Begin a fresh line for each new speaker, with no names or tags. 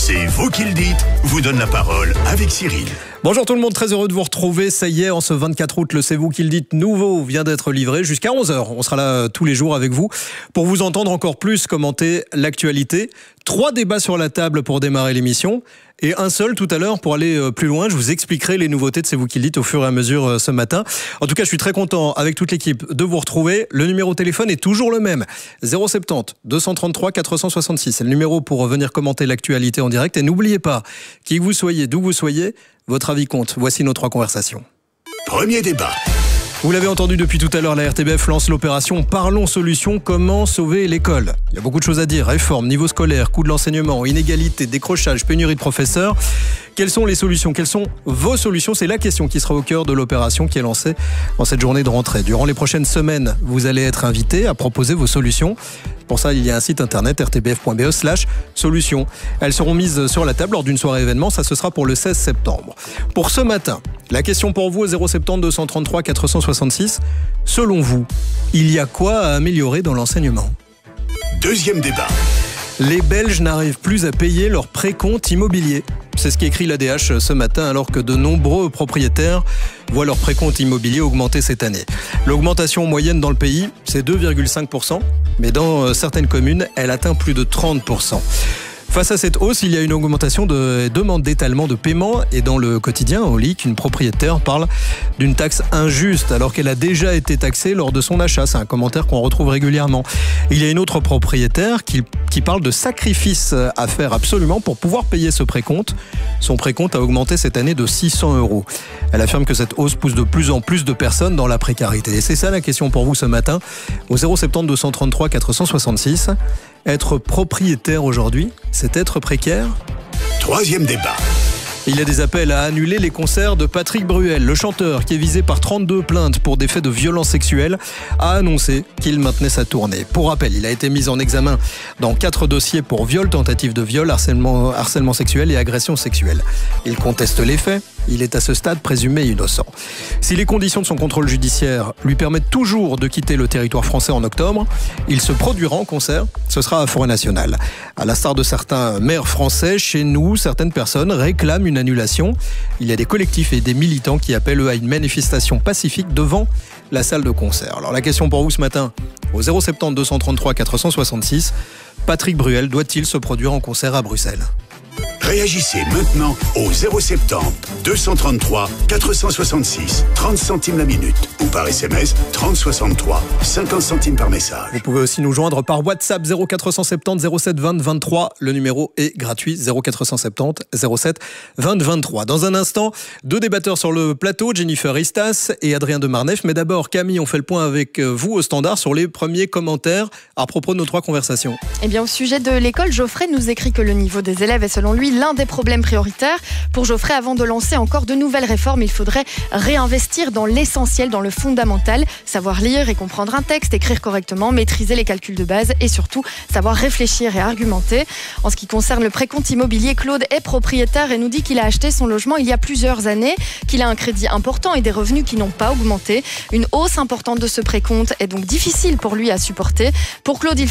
C'est vous qui le dites, vous donne la parole avec Cyril.
Bonjour tout le monde, très heureux de vous retrouver. Ça y est, en ce 24 août, le C'est vous qui le dites nouveau vient d'être livré jusqu'à 11h. On sera là tous les jours avec vous pour vous entendre encore plus commenter l'actualité. 3 débats sur la table pour démarrer l'émission et un seul tout à l'heure pour aller plus loin. Je vous expliquerai les nouveautés de C'est vous qui le dites au fur et à mesure ce matin. En tout cas, je suis très content avec toute l'équipe de vous retrouver. Le numéro de téléphone est toujours le même. 070 233 466. C'est le numéro pour venir commenter l'actualité en direct. Et n'oubliez pas, qui que vous soyez, d'où vous soyez, votre avis compte. Voici nos 3 conversations.
Premier débat.
Vous l'avez entendu depuis tout à l'heure, la RTBF lance l'opération Parlons Solutions, comment sauver l'école. Il y a beaucoup de choses à dire, réforme, niveau scolaire, coût de l'enseignement, inégalité, décrochage, pénurie de professeurs. Quelles sont les solutions? Quelles sont vos solutions? C'est la question qui sera au cœur de l'opération qui est lancée en cette journée de rentrée. Durant les prochaines semaines, vous allez être invités à proposer vos solutions. Pour ça, il y a un site internet rtbf.be/solutions. Elles seront mises sur la table lors d'une soirée événement. Ça, ce sera pour le 16 septembre. Pour ce matin, la question pour vous au 070 233 466. Selon vous, il y a quoi à améliorer dans l'enseignement?
Deuxième débat.
Les Belges n'arrivent plus à payer leurs précomptes immobiliers. C'est ce qu'écrit l'ADH ce matin, alors que de nombreux propriétaires voient leur précompte immobilier augmenter cette année. L'augmentation moyenne dans le pays, c'est 2,5%, mais dans certaines communes, elle atteint plus de 30%. Face à cette hausse, il y a une augmentation de demande d'étalement de paiement et dans le quotidien, au LIC, une propriétaire parle d'une taxe injuste alors qu'elle a déjà été taxée lors de son achat. C'est un commentaire qu'on retrouve régulièrement. Il y a une autre propriétaire qui parle de sacrifices à faire absolument pour pouvoir payer ce précompte. Son précompte a augmenté cette année de 600 €. Elle affirme que cette hausse pousse de plus en plus de personnes dans la précarité. Et c'est ça la question pour vous ce matin au 070 233 466. Être propriétaire aujourd'hui, c'est être précaire?
Troisième débat.
Il y a des appels à annuler les concerts de Patrick Bruel. Le chanteur, qui est visé par 32 plaintes pour des faits de violence sexuelle, a annoncé qu'il maintenait sa tournée. Pour rappel, il a été mis en examen dans 4 dossiers pour viol, tentative de viol, harcèlement sexuel et agression sexuelle. Il conteste les faits. Il est à ce stade présumé innocent. Si les conditions de son contrôle judiciaire lui permettent toujours de quitter le territoire français en octobre, il se produira en concert. Ce sera à Forêt Nationale. À l'instar de certains maires français, chez nous, certaines personnes réclament une annulation. Il y a des collectifs et des militants qui appellent eux à une manifestation pacifique devant la salle de concert. Alors la question pour vous ce matin, au 070 233 466, Patrick Bruel doit-il se produire en concert à Bruxelles?
Réagissez maintenant au 070 233 466, 30 centimes la minute ou par SMS 3063, 50 centimes par message.
Vous pouvez aussi nous joindre par WhatsApp 0470 07 20 23. Le numéro est gratuit 0470 07 20 23. Dans un instant, 2 débatteurs sur le plateau, Jennifer Istas et Adrien de Marneffe. Mais d'abord, Camille, on fait le point avec vous au standard sur les premiers commentaires à propos de nos 3 conversations.
Eh bien, au sujet de l'école, Geoffrey nous écrit que le niveau des élèves est selon lui l'un des problèmes prioritaires. Pour Geoffrey, avant de lancer encore de nouvelles réformes, il faudrait réinvestir dans l'essentiel, dans le fondamental, savoir lire et comprendre un texte, écrire correctement, maîtriser les calculs de base et surtout savoir réfléchir et argumenter. En ce qui concerne le précompte immobilier, Claude est propriétaire et nous dit qu'il a acheté son logement il y a plusieurs années, qu'il a un crédit important et des revenus qui n'ont pas augmenté. Une hausse importante de ce précompte est donc difficile pour lui à supporter. Pour Claude, il